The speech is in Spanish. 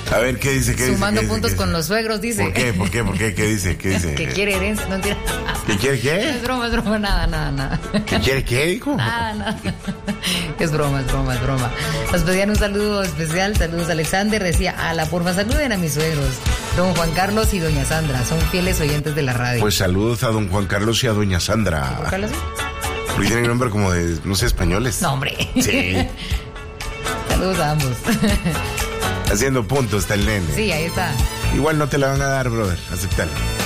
A ver, ¿qué dice? Sumando puntos con los suegros, dice. ¿Por qué? ¿Qué dice? Que quiere herencia, no entiendo. ¿Que quiere qué? Es broma, nada. ¿Que quiere qué, dijo? Nada. Es broma. Nos pedían un saludo especial, saludos Alexander, decía, porfa, saluden a mis suegros, don Juan Carlos y doña Sandra, son fieles oyentes de la radio. Pues saludos a don Juan Carlos y a doña Sandra. ¿Juan Carlos? Porque tienen nombre como de, no sé, españoles. No, hombre. Sí. Saludos a ambos. Haciendo puntos está el nene. Sí, ahí está. Igual no te la van a dar, brother. Aceptalo.